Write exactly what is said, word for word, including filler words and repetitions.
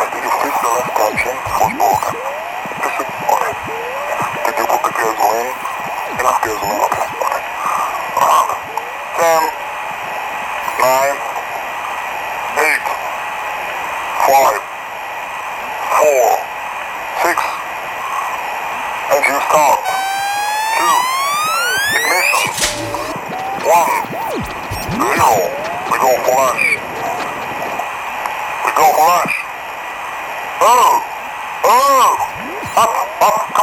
Did you fix the left engine? Was broken. This is fine. Did you put the gasoline? Enough gasoline, okay, fine. Uh, ten, nine, eight, five, four, six, engine start. Two, ignition. One, zero. We go flash. We go flash. Oh! Oh! Up! Up!